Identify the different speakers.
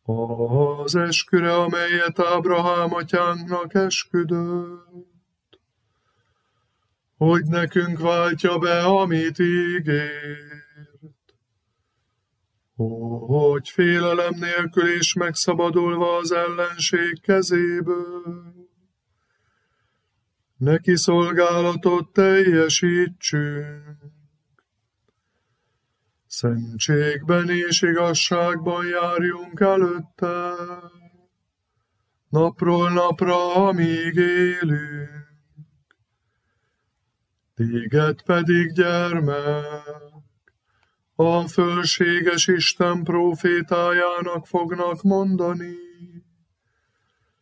Speaker 1: az esküre, amelyet Ábrahám atyánknak esküdött, hogy nekünk váltja be, amit ígért, hogy félelem nélkül is megszabadulva az ellenség kezéből, neki szolgálatot teljesítsünk. Szentségben és igazságban járjunk előtte, napról napra, amíg élünk. Téged pedig, gyermek, a fölséges Isten prófétájának fognak mondani,